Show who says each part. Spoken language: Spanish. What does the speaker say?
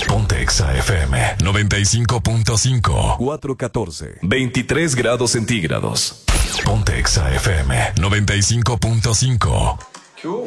Speaker 1: Ponte Exa FM 95.5.
Speaker 2: 414. 23 grados centígrados.
Speaker 1: Ponte Exa FM 95.5.